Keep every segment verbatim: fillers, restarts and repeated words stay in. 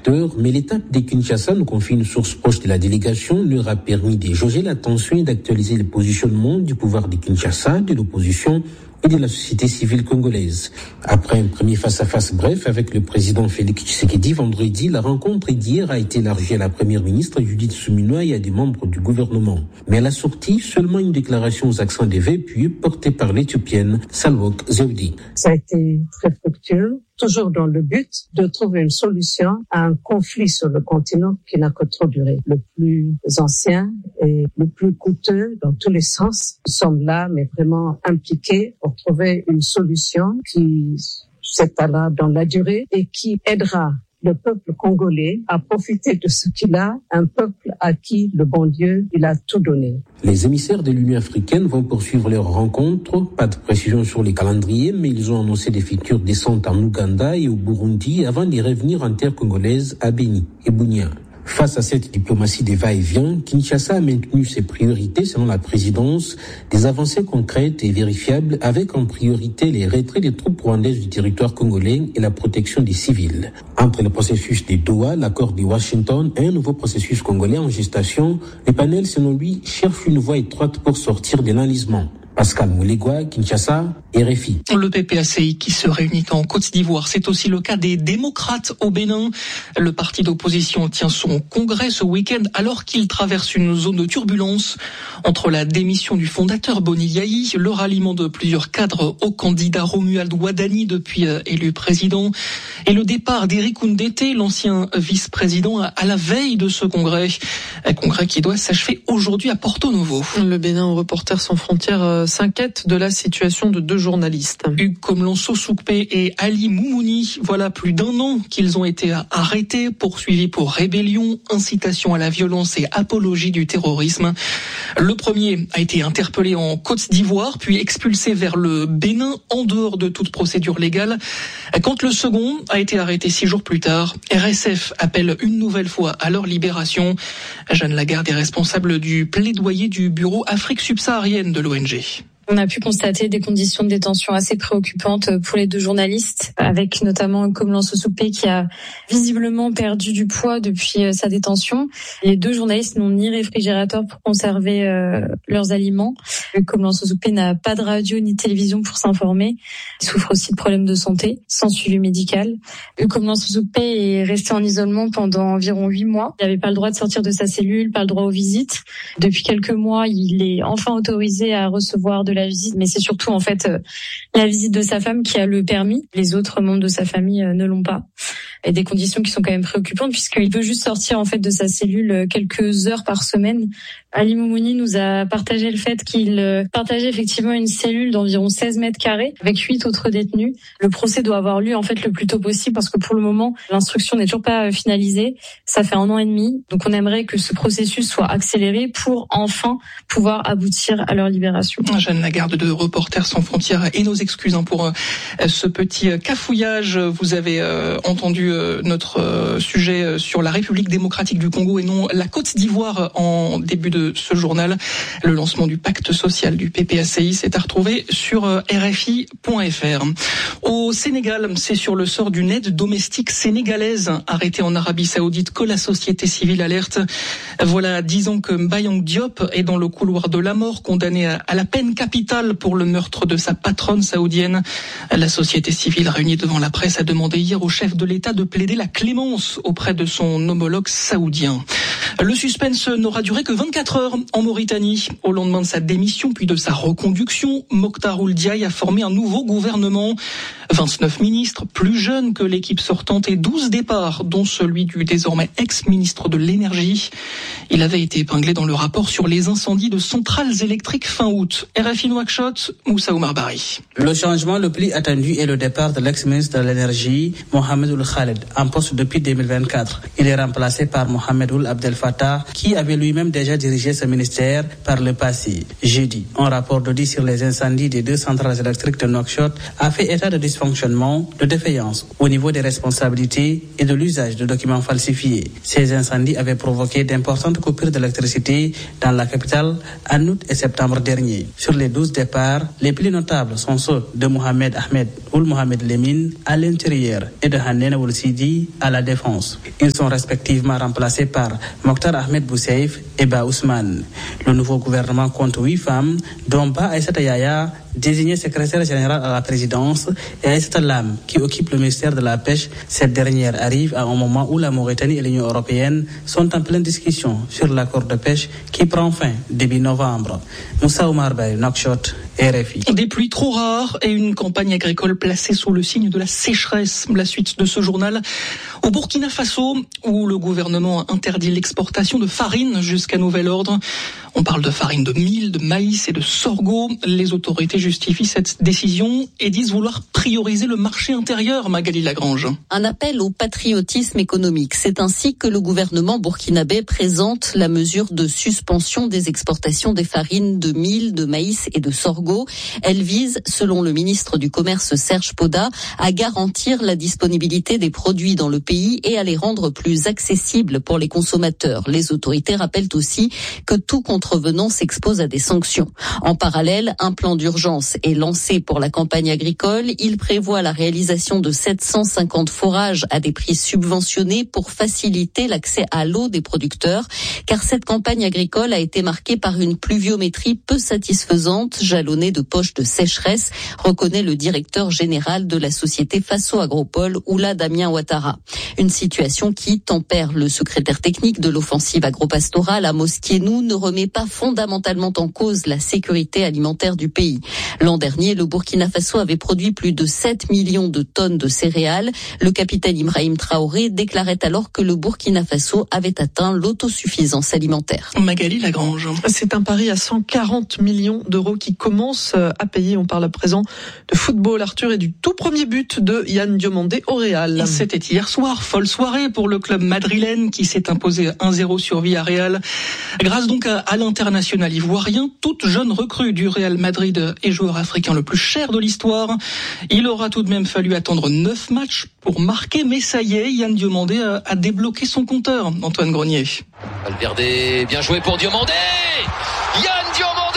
acteurs, mais l'étape de Kinshasa, nous confie une source proche de la délégation, leur a permis de jauger la tension et d'actualiser le positionnement du pouvoir de Kinshasa, de l'opposition et de la société civile congolaise. Après un premier face-à-face bref avec le président Félix Tshisekedi vendredi, la rencontre d'hier a été élargie à la première ministre Judith Suminwa et à des membres du gouvernement. Mais à la sortie, seulement une déclaration aux accents des vœux puis portée par l'Éthiopienne Salwok Zewdi. Ça a été très fructueux, toujours dans le but de trouver une solution à un conflit sur le continent qui n'a que trop duré. Le plus ancien et le plus coûteux dans tous les sens. Nous sommes là, mais vraiment impliqués pour trouver une solution qui s'étalera dans la durée et qui aidera le peuple congolais à profiter de ce qu'il a, un peuple à qui le bon Dieu, il a tout donné. Les émissaires de l'Union africaine vont poursuivre leur rencontre. Pas de précision sur les calendriers, mais ils ont annoncé des futures descentes en Ouganda et au Burundi avant de revenir en terre congolaise à Beni et Bunia. Face à cette diplomatie des va-et-vient, Kinshasa a maintenu ses priorités selon la présidence, des avancées concrètes et vérifiables avec en priorité les retraits des troupes rwandaises du territoire congolais et la protection des civils. Entre le processus de Doha, l'accord de Washington et un nouveau processus congolais en gestation, le panel, selon lui, cherche une voie étroite pour sortir de l'enlisement. Pascal Moulegua, Kinshasa, R F I. Le P P A C I qui se réunit en Côte d'Ivoire, c'est aussi le cas des démocrates au Bénin. Le parti d'opposition tient son congrès ce week-end alors qu'il traverse une zone de turbulence entre la démission du fondateur Boni Yayi, le ralliement de plusieurs cadres au candidat Romuald Wadani depuis élu président et le départ d'Éric Oundété, l'ancien vice-président, à la veille de ce congrès. Un congrès qui doit s'achever aujourd'hui à Porto Novo. Le Bénin, Reporters sans frontières, s'inquiète de la situation de deux journalistes. Hugues Komlanso-Soukpé et Ali Moumouni, voilà plus d'un an qu'ils ont été arrêtés, poursuivis pour rébellion, incitation à la violence et apologie du terrorisme. Le premier a été interpellé en Côte d'Ivoire, puis expulsé vers le Bénin en dehors de toute procédure légale. Quand le second a été arrêté six jours plus tard, R S F appelle une nouvelle fois à leur libération. Jeanne Lagarde est responsable du plaidoyer du bureau Afrique subsaharienne de l'O N G. On a pu constater des conditions de détention assez préoccupantes pour les deux journalistes, avec notamment Komlanso-Soukpé qui a visiblement perdu du poids depuis sa détention. Les deux journalistes n'ont ni réfrigérateur pour conserver euh, leurs aliments. Komlanso-Soukpé n'a pas de radio ni de télévision pour s'informer. Il souffre aussi de problèmes de santé, sans suivi médical. Komlanso-Soukpé est resté en isolement pendant environ huit mois. Il n'avait pas le droit de sortir de sa cellule, pas le droit aux visites. Depuis quelques mois, il est enfin autorisé à recevoir de la visite, mais c'est surtout en fait euh, la visite de sa femme qui a le permis. Les autres membres de sa famille euh, ne l'ont pas. Et des conditions qui sont quand même préoccupantes puisqu'il peut juste sortir en fait de sa cellule quelques heures par semaine. Ali Moumouni nous a partagé le fait qu'il euh, partageait effectivement une cellule d'environ seize mètres carrés avec huit autres détenus. Le procès doit avoir lieu en fait le plus tôt possible parce que pour le moment l'instruction n'est toujours pas finalisée. Ça fait un an et demi, donc on aimerait que ce processus soit accéléré pour enfin pouvoir aboutir à leur libération. Jeanne Lagarde de Reporters sans frontières et nos excuses hein, pour euh, ce petit cafouillage. Vous avez euh, entendu euh, notre euh, sujet sur la République démocratique du Congo et non la Côte d'Ivoire en début de ce journal. Le lancement du pacte social du P P A C I s'est à retrouver sur euh, R F I point F R. Au Sénégal, c'est sur le sort d'une aide domestique sénégalaise arrêtée en Arabie Saoudite que la société civile alerte. Voilà dix ans que Mbayang Diop est dans le couloir de la mort, condamné à, à la peine capitale pour le meurtre de sa patronne saoudienne. La société civile réunie devant la presse a demandé hier au chef de l'État de plaider la clémence auprès de son homologue saoudien. Le suspense n'aura duré que vingt-quatre heures en Mauritanie. Au lendemain de sa démission puis de sa reconduction, Mokhtar Ould Diaye a formé un nouveau gouvernement. vingt-neuf ministres, plus jeunes que l'équipe sortante et douze départs, dont celui du désormais ex-ministre de l'Énergie. Il avait été épinglé dans le rapport sur les incendies de centrales électriques fin août. R F I Nouakchott, Moussa Oumar Bari. Le changement le plus attendu est le départ de l'ex-ministre de l'Énergie, Mohamed Ould Khaled, en poste depuis deux mille vingt-quatre. Il est remplacé par Mohamed Ould Abdel Fattah, qui avait lui-même déjà dirigé ce ministère par le passé. Jeudi, un rapport d'audit sur les incendies des deux centrales électriques de Nouakchott a fait état de dysfonctionnement, de défaillance au niveau des responsabilités et de l'usage de documents falsifiés. Ces incendies avaient provoqué d'importantes coupures d'électricité dans la capitale en août et septembre dernier. Sur les douze départs, les plus notables sont ceux de Mohamed Ahmed Ould Mohamed Lemine à l'intérieur et de Hanen Ould Sidi à la défense. Ils sont respectivement remplacés par Mokhtar Ahmed Bousseif et Ba Ousmane. Le nouveau gouvernement compte huit femmes, dont Ba Aïssata Yaya, désigné secrétaire général à la présidence, et Aïssata Lam, qui occupe le ministère de la Pêche. Cette dernière arrive à un moment où la Mauritanie et l'Union européenne sont en pleine discussion sur l'accord de pêche qui prend fin début novembre. Moussa Oumar Baye, Nouakchott, R F I. Des pluies trop rares et une campagne agricole placée sous le signe de la sécheresse. La suite de ce journal. Au Burkina Faso, où le gouvernement interdit l'exportation de farine jusqu'à nouvel ordre. On parle de farine de mil, de maïs et de sorgho. Les autorités justifient cette décision et disent vouloir prioriser le marché intérieur, Magali Lagrange. Un appel au patriotisme économique. C'est ainsi que le gouvernement burkinabé présente la mesure de suspension des exportations des farines de mil, de maïs et de sorgho. Elle vise, selon le ministre du Commerce Serge Poda, à garantir la disponibilité des produits dans le pays et à les rendre plus accessibles pour les consommateurs. Les autorités rappellent aussi que tout contrevenant s'expose à des sanctions. En parallèle, un plan d'urgence est lancé pour la campagne agricole. Il prévoit la réalisation de sept cent cinquante forages à des prix subventionnés pour faciliter l'accès à l'eau des producteurs, car cette campagne agricole a été marquée par une pluviométrie peu satisfaisante, jalonnée de poches de sécheresse, reconnaît le directeur général de la société Faso Agropole, Oula Damien Ouattara. Une situation qui tempère le secrétaire technique de l'offensive agropastorale, Amos Kienou, ne remet pas fondamentalement en cause la sécurité alimentaire du pays. L'an dernier, le Burkina Faso avait produit plus de sept millions de tonnes de céréales. Le capitaine Ibrahim Traoré déclarait alors que le Burkina Faso avait atteint l'autosuffisance alimentaire. Magali Lagrange. C'est un pari à cent quarante millions d'euros qui commence à payer. On parle à présent de football, Arthur, et du tout premier but de Yann Diomandé au Real. C'était hier soir, folle soirée pour le club madrilène qui s'est imposé un zéro sur Villarreal. Grâce donc à, à l'international ivoirien, toute jeune recrue du Real Madrid et joueur africain le plus cher de l'histoire. Il aura tout de même fallu attendre neuf matchs pour marquer, mais ça y est, Yann Diomandé a, a débloqué son compteur. Antoine Grenier. Valverde, bien joué pour Diomandé. Yann Diomandé.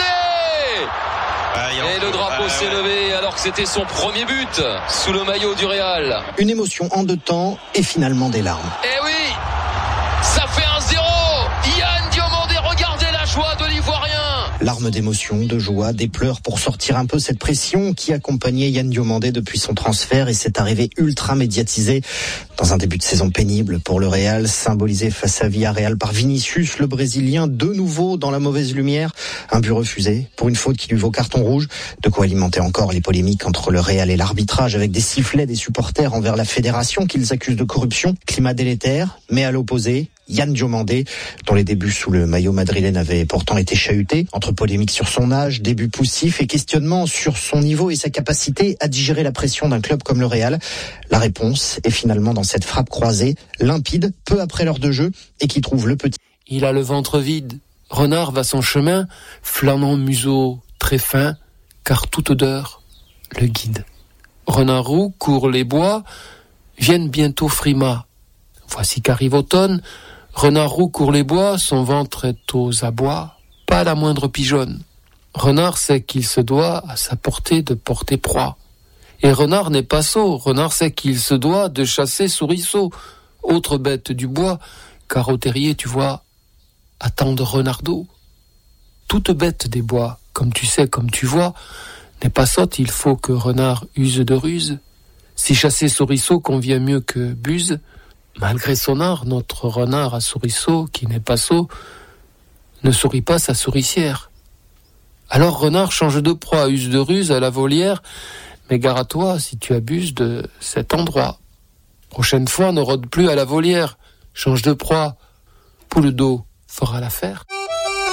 Et le drapeau s'est levé alors que c'était son premier but sous le maillot du Real. Une émotion en deux temps et finalement des larmes. Eh oui, ça fait un zéro. Yann Diomandé, regardez la joie de l'Ivoirien. Larmes d'émotion, de joie, des pleurs pour sortir un peu cette pression qui accompagnait Yann Diomandé depuis son transfert et cette arrivée ultra médiatisée dans un début de saison pénible pour le Real, symbolisé face à Villarreal par Vinicius, le Brésilien, de nouveau dans la mauvaise lumière. Un but refusé pour une faute qui lui vaut carton rouge. De quoi alimenter encore les polémiques entre le Real et l'arbitrage avec des sifflets des supporters envers la fédération qu'ils accusent de corruption. Climat délétère, mais à l'opposé, Yann Diomandé, dont les débuts sous le maillot madrilène avaient pourtant été chahutés, entre polémiques sur son âge, débuts poussifs et questionnements sur son niveau et sa capacité à digérer la pression d'un club comme le Real. La réponse est finalement dans cette frappe croisée, limpide, peu après l'heure de jeu, et qui trouve le petit. Il a le ventre vide. Renard va son chemin, flânant museau très fin, car toute odeur le guide. Renard roux court les bois, viennent bientôt frimas. Voici qu'arrive automne, Renard roux court les bois, son ventre est aux abois, pas la moindre pigeonne. Renard sait qu'il se doit à sa portée de porter proie. Et Renard n'est pas sot, Renard sait qu'il se doit de chasser souriceau, autre bête du bois, car au terrier, tu vois, attendent renardeau. Toute bête des bois, comme tu sais, comme tu vois, n'est pas sotte, il faut que Renard use de ruse. Si chasser souriceau convient mieux que buse, malgré son art, notre renard à souriceau, qui n'est pas sot, ne sourit pas sa souricière. Alors Renard change de proie, use de ruse à la volière, mais gare à toi si tu abuses de cet endroit. Prochaine fois, ne rôde plus à la volière, change de proie, poule d'eau fera l'affaire.